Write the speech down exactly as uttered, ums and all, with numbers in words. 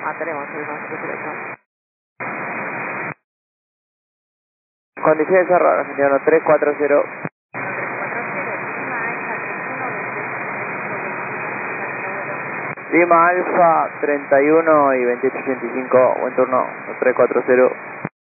Mantenemos el más teléfono. Condiciones cerradas, Argentina tres cuatro cero. Lima Alfa treinta y uno y veintiocho ochenta y cinco, buen turno, tres cuatro cero.